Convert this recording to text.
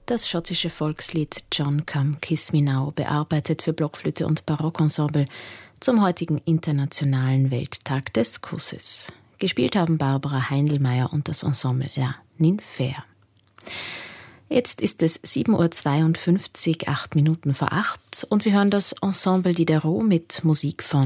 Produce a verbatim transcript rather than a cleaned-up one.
Das schottische Volkslied John Come Kiss Me Now, bearbeitet für Blockflöte und Barockensemble zum heutigen Internationalen Welttag des Kusses. Gespielt haben Barbara Heindelmeier und das Ensemble La Ninfea. Jetzt ist es sieben Uhr zweiundfünfzig, acht Minuten vor acht, und wir hören das Ensemble Diderot mit Musik von